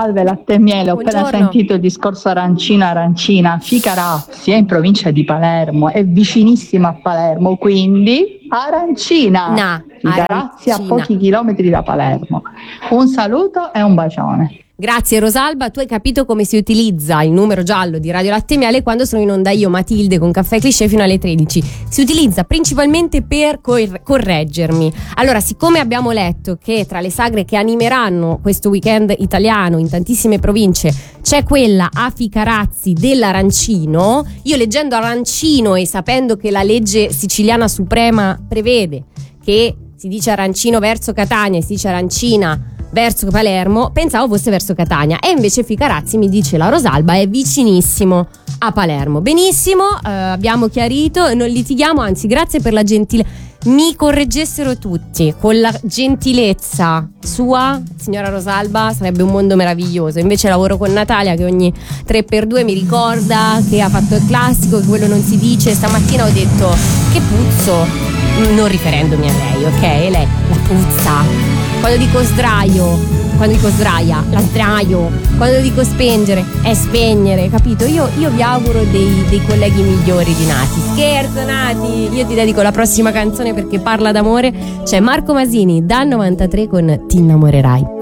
Salve, latte e miele. Ho appena sentito il discorso arancina. Ficarazzi è in provincia di Palermo, è vicinissima a Palermo, quindi arancina. Ficarazzi a pochi chilometri da Palermo. Un saluto e un bacione. Grazie Rosalba, tu hai capito come si utilizza il numero giallo di Radio Latte e Miele quando sono in onda io, Matilde, con Caffè Cliché fino alle 13. Si utilizza principalmente per correggermi. Allora, siccome abbiamo letto che tra le sagre che animeranno questo weekend italiano in tantissime province c'è quella a Ficarazzi dell'arancino, io leggendo arancino e sapendo che la legge siciliana suprema prevede che si dice arancino verso Catania e si dice arancina verso Palermo, pensavo fosse verso Catania, e invece Ficarazzi, mi dice la Rosalba, è vicinissimo a Palermo. Benissimo, abbiamo chiarito, non litighiamo, anzi grazie per la gentilezza. Mi correggessero tutti con la gentilezza sua, signora Rosalba, sarebbe un mondo meraviglioso. Invece lavoro con Natalia che ogni 3x2 mi ricorda che ha fatto il classico, che quello non si dice. Stamattina ho detto che puzzo, non riferendomi a lei, ok? Lei, la puzza. Quando dico sdraio, quando dico sdraia, la sdraio. Quando dico spengere, è spegnere, capito? Io vi auguro dei colleghi migliori di Nati. Scherzo Nati, io ti dedico la prossima canzone perché parla d'amore. C'è Marco Masini, dal 93 con Ti innamorerai.